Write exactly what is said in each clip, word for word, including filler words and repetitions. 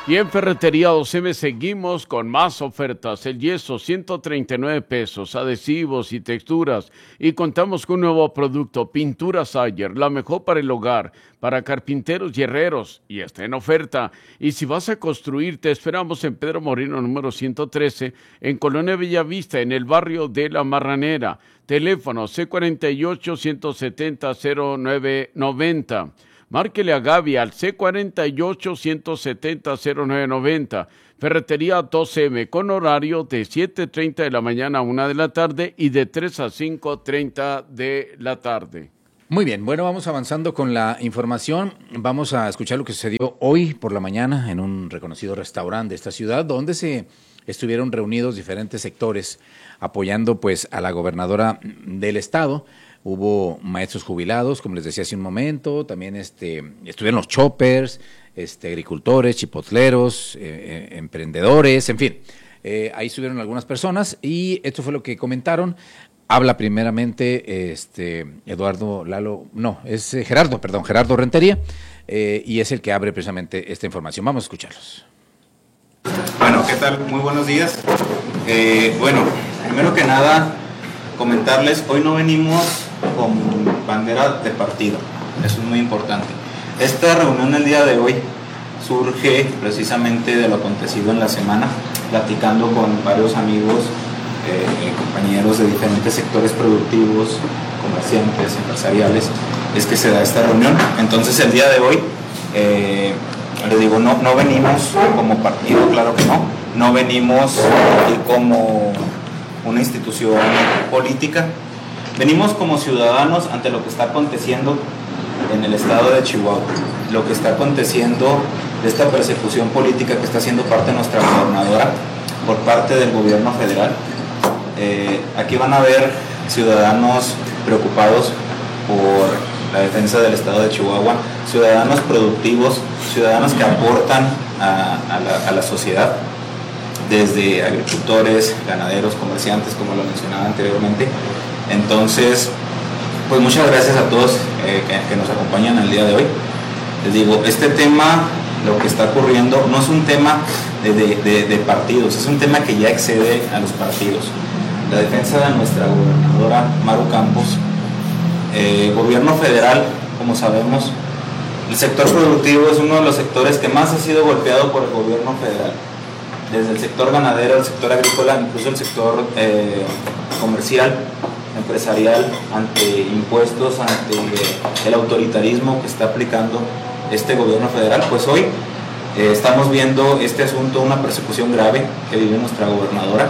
Y en Ferretería dos eme seguimos con más ofertas. El yeso, ciento treinta y nueve pesos, adhesivos y texturas. Y contamos con un nuevo producto, Pintura Sayer, la mejor para el hogar, para carpinteros y herreros. Y está en oferta. Y si vas a construir, te esperamos en Pedro Moreno, número ciento trece, en Colonia Bellavista, en el barrio de La Marranera. Teléfono ce cuarenta y ocho, ciento setenta, cero nueve noventa. Márquele a Gaby al ce cuarenta y ocho, ciento setenta, cero nueve noventa. Ferretería dos eme con horario de siete treinta de la mañana a una de la tarde y de tres a cinco treinta de la tarde. Muy bien, bueno, vamos avanzando con la información. Vamos a escuchar lo que sucedió hoy por la mañana en un reconocido restaurante de esta ciudad, donde se estuvieron reunidos diferentes sectores apoyando pues a la gobernadora del estado. Hubo maestros jubilados, como les decía hace un momento, también este, estuvieron los choppers, este, agricultores, chipotleros, eh, eh, emprendedores, en fin. Eh, ahí estuvieron algunas personas y esto fue lo que comentaron. Habla primeramente este, Eduardo Lalo, no, es eh, Gerardo, perdón, Gerardo Rentería, eh, y es el que abre precisamente esta información. Vamos a escucharlos. Bueno, ¿qué tal? Muy buenos días. Eh, bueno, primero que nada, comentarles, hoy no venimos con bandera de partido, eso es muy importante. Esta reunión el día de hoy surge precisamente de lo acontecido en la semana, platicando con varios amigos, eh, compañeros de diferentes sectores productivos, comerciantes, empresariales, es que se da esta reunión. Entonces el día de hoy, eh, les digo, no, no venimos como partido, claro que no, no venimos como una institución política. Venimos como ciudadanos ante lo que está aconteciendo en el estado de Chihuahua, lo que está aconteciendo de esta persecución política que está haciendo parte de nuestra gobernadora por parte del gobierno federal. Eh, aquí van a ver ciudadanos preocupados por la defensa del estado de Chihuahua, ciudadanos productivos, ciudadanos que aportan a, a, la, a la sociedad, desde agricultores, ganaderos, comerciantes, como lo mencionaba anteriormente. Entonces, pues muchas gracias a todos eh, que, que nos acompañan el día de hoy. Les digo, este tema, lo que está ocurriendo, no es un tema de, de, de, de partidos, es un tema que ya excede a los partidos. La defensa de nuestra gobernadora Maru Campos, eh, gobierno federal, como sabemos, el sector productivo es uno de los sectores que más ha sido golpeado por el gobierno federal. Desde el sector ganadero, el sector agrícola, incluso el sector eh, comercial, empresarial, ante impuestos, ante el autoritarismo que está aplicando este gobierno federal, pues hoy eh, estamos viendo este asunto, una persecución grave que vive nuestra gobernadora,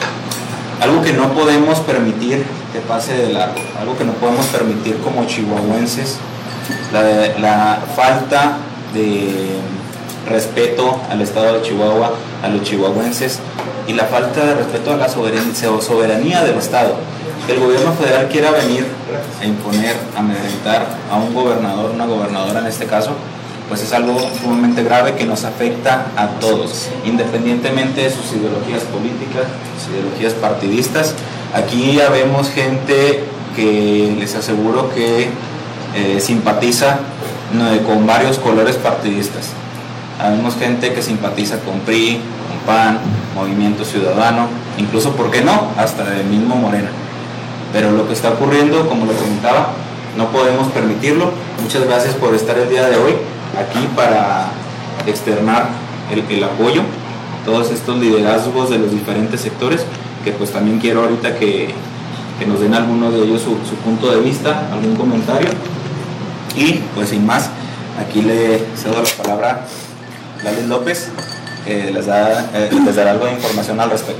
algo que no podemos permitir que pase de largo, algo que no podemos permitir como chihuahuenses, la, la falta de respeto al estado de Chihuahua, a los chihuahuenses, y la falta de respeto a la soberanía, soberanía del estado. Que el gobierno federal quiera venir a imponer, a amedrentar a un gobernador, una gobernadora en este caso, pues es algo sumamente grave que nos afecta a todos, independientemente de sus ideologías políticas, sus ideologías partidistas. Aquí ya vemos gente que les aseguro que eh, simpatiza no, con varios colores partidistas. Vemos gente que simpatiza con P R I, con P A N, Movimiento Ciudadano, incluso, ¿por qué no?, hasta el mismo Morena. Pero lo que está ocurriendo, como lo comentaba, no podemos permitirlo. Muchas gracias por estar el día de hoy aquí para externar el, el apoyo, todos estos liderazgos de los diferentes sectores, que pues también quiero ahorita que, que nos den alguno de ellos su, su punto de vista, algún comentario. Y pues sin más, aquí le cedo la palabra a Lali López, que les, da, eh, les dará algo de información al respecto.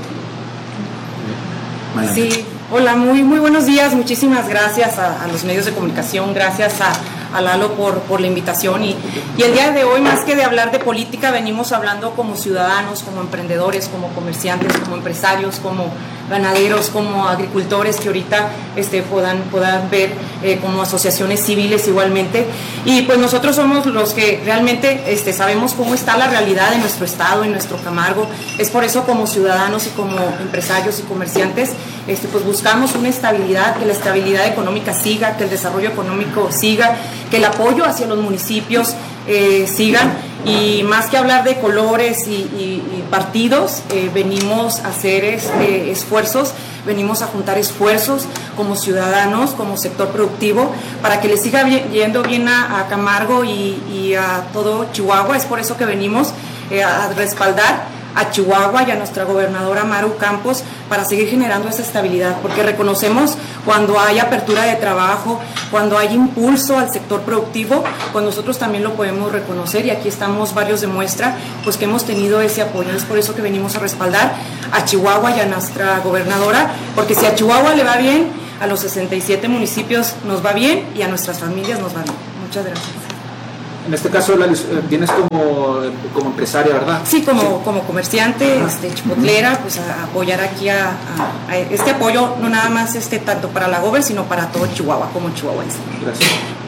Sí, hola, muy, muy buenos días, muchísimas gracias a, a los medios de comunicación, gracias a, a Lalo por, por la invitación y, y el día de hoy, más que de hablar de política, venimos hablando como ciudadanos, como emprendedores, como comerciantes, como empresarios, como ganaderos, como agricultores que ahorita este, puedan, puedan ver eh, como asociaciones civiles igualmente, y pues nosotros somos los que realmente este, sabemos cómo está la realidad de nuestro estado, en nuestro Camargo. Es por eso como ciudadanos y como empresarios y comerciantes este, pues buscamos una estabilidad, que la estabilidad económica siga, que el desarrollo económico siga, que el apoyo hacia los municipios eh, sigan, Y más que hablar de colores y, y, y partidos, eh, venimos a hacer este, esfuerzos, venimos a juntar esfuerzos como ciudadanos, como sector productivo, para que le siga bien, yendo bien a, a Camargo y, y a todo Chihuahua. Es por eso que venimos eh, a respaldar a Chihuahua y a nuestra gobernadora Maru Campos para seguir generando esa estabilidad, porque reconocemos cuando hay apertura de trabajo, cuando hay impulso al sector productivo, pues nosotros también lo podemos reconocer, y aquí estamos varios de muestra, pues que hemos tenido ese apoyo. Es por eso que venimos a respaldar a Chihuahua y a nuestra gobernadora, porque si a Chihuahua le va bien, a los sesenta y siete municipios nos va bien y a nuestras familias nos va bien. Muchas gracias. En este caso la, vienes como, como empresaria, ¿verdad? Sí, como, sí. como comerciante, este, chipotlera, pues a apoyar aquí a, a, a este apoyo, no nada más este tanto para la Gober, sino para todo Chihuahua, como chihuahuense. Gracias.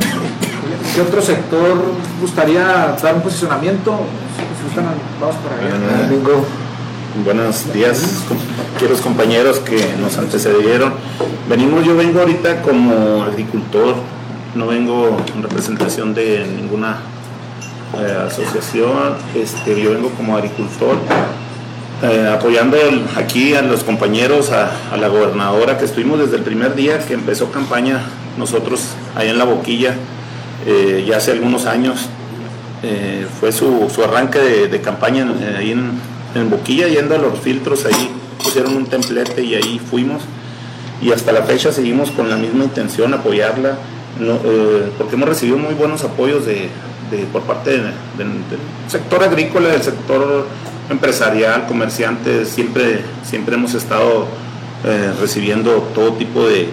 ¿Qué otro sector gustaría dar un posicionamiento? Si gustan, vamos por allá. Bueno, domingo. Buenos días, queridos compañeros que nos antecedieron. Venimos, yo vengo ahorita como agricultor. No vengo en representación de ninguna eh, asociación, este, yo vengo como agricultor, eh, apoyando el, aquí a los compañeros, a, a la gobernadora, que estuvimos desde el primer día que empezó campaña, nosotros allá en La Boquilla, eh, ya hace algunos años, eh, fue su, su arranque de, de campaña eh, ahí en, en Boquilla, yendo a los filtros, ahí pusieron un templete y ahí fuimos, y hasta la fecha seguimos con la misma intención, apoyarla. No, eh, porque hemos recibido muy buenos apoyos de, de, por parte de, de, del sector agrícola, del sector empresarial, comerciantes, siempre, siempre hemos estado eh, recibiendo todo tipo de,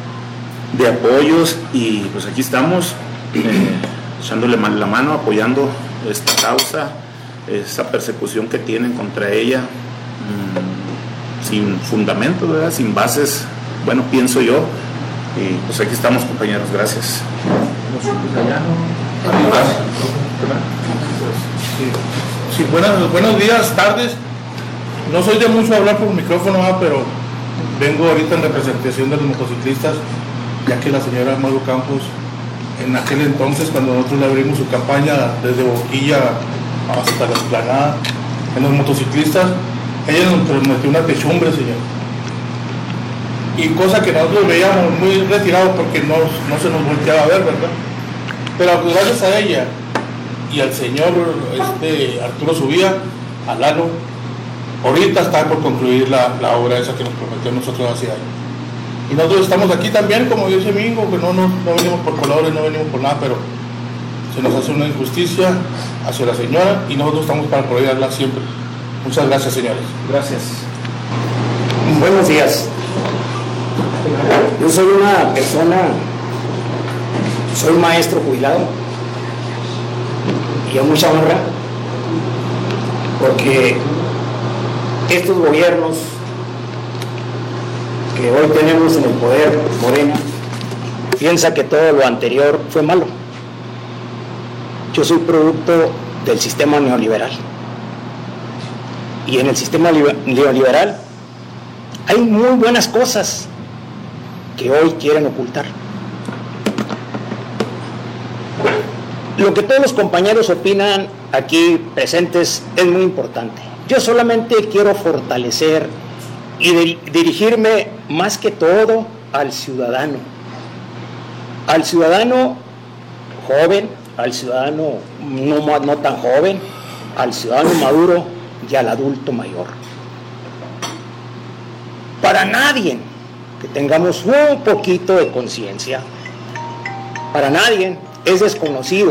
de apoyos, y pues aquí estamos eh, echándole la mano, apoyando esta causa, esa persecución que tienen contra ella, mmm, sin fundamento, ¿verdad? Sin bases, bueno, pienso yo. Y pues aquí estamos, compañeros, gracias. Sí, buenas, buenos días, tardes. No soy de mucho hablar por micrófono, ¿eh? Pero vengo ahorita en representación de los motociclistas, ya que la señora Maru Campos, en aquel entonces, cuando nosotros le abrimos su campaña desde Boquilla hasta la Esplanada, en los motociclistas, ella nos prometió una techumbre, señor. Y cosa que nosotros veíamos muy retirado porque no, no se nos volteaba a ver, ¿verdad? Pero gracias a ella y al señor este, Arturo Subía, a Lalo, ahorita está por concluir la, la obra esa que nos prometió nosotros hace años. Y nosotros estamos aquí también, como dice Mingo, que no, no, no venimos por colores, no venimos por nada, pero se nos hace una injusticia hacia la señora y nosotros estamos para apoyarla siempre. Muchas gracias, señores. Gracias. Buenos días. Yo soy una persona, soy maestro jubilado y a mucha honra, porque estos gobiernos que hoy tenemos en el poder, Morena, piensa que todo lo anterior fue malo. Yo soy producto del sistema neoliberal, y en el sistema neoliberal hay muy buenas cosas que hoy quieren ocultar. Lo que todos los compañeros opinan aquí presentes es muy importante. Yo solamente quiero fortalecer y de, dirigirme más que todo al ciudadano, al ciudadano joven, al ciudadano no, no tan joven, al ciudadano maduro y al adulto mayor. Para nadie que tengamos un poquito de conciencia, para nadie es desconocido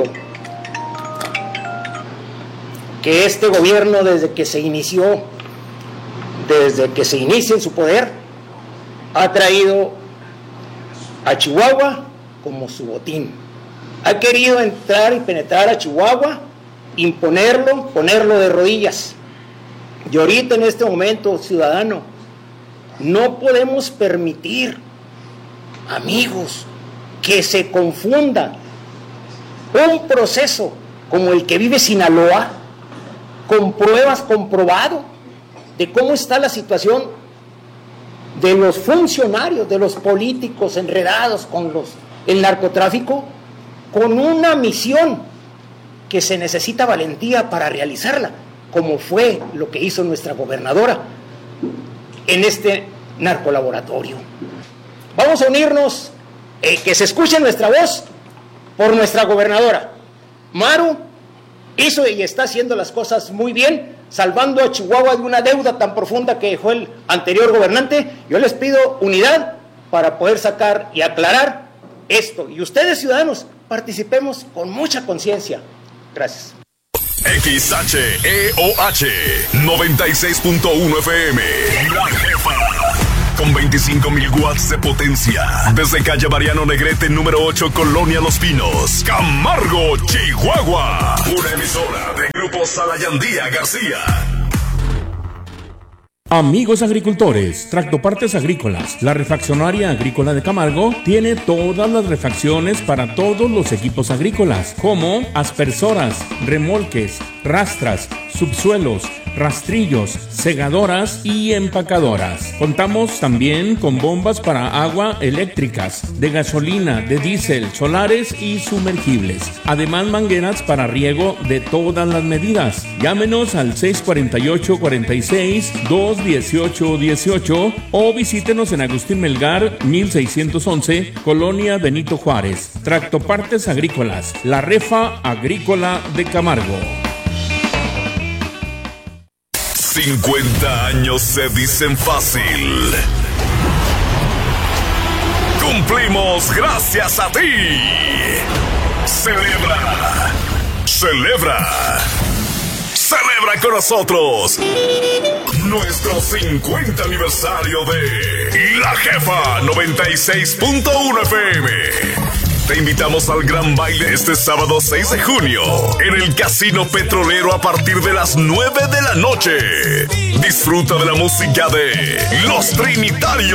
que este gobierno, desde que se inició, desde que se inicia en su poder, ha traído a Chihuahua como su botín. Ha querido entrar y penetrar a Chihuahua, imponerlo, ponerlo de rodillas. Y ahorita en este momento, ciudadano, no podemos permitir, amigos, que se confunda un proceso como el que vive Sinaloa, con pruebas comprobado de cómo está la situación de los funcionarios, de los políticos enredados con los, el narcotráfico, con una misión que se necesita valentía para realizarla, como fue lo que hizo nuestra gobernadora en este narcolaboratorio. Vamos a unirnos, eh, que se escuche nuestra voz por nuestra gobernadora. Maru hizo y está haciendo las cosas muy bien, salvando a Chihuahua de una deuda tan profunda que dejó el anterior gobernante. Yo les pido unidad para poder sacar y aclarar esto. Y ustedes, ciudadanos, participemos con mucha conciencia. Gracias. X H E O H noventa y seis punto uno F M. La Jefa. Con veinticinco mil watts de potencia. Desde calle Mariano Negrete, número ocho, Colonia Los Pinos, Camargo, Chihuahua. Una emisora de Grupo Salayandía García. Amigos agricultores, Tractopartes Agrícolas, la refaccionaria agrícola de Camargo tiene todas las refacciones para todos los equipos agrícolas, como aspersoras, remolques, rastras, subsuelos, rastrillos, segadoras y empacadoras. Contamos también con bombas para agua eléctricas, de gasolina, de diésel, solares y sumergibles. Además, mangueras para riego de todas las medidas. Llámenos al seis cuatro ocho, cuatro seis, dos dieciocho dieciocho o visítenos en Agustín Melgar, mil seiscientos once, Colonia Benito Juárez. Tractopartes Agrícolas, la refa agrícola de Camargo. cincuenta años se dicen fácil. Cumplimos gracias a ti. Celebra. Celebra. Celebra con nosotros nuestro cincuenta aniversario de La Jefa noventa y seis punto uno F M. Te invitamos al gran baile este sábado seis de junio en el Casino Petrolero a partir de las nueve de la noche. Disfruta de la música de Los Trinitarios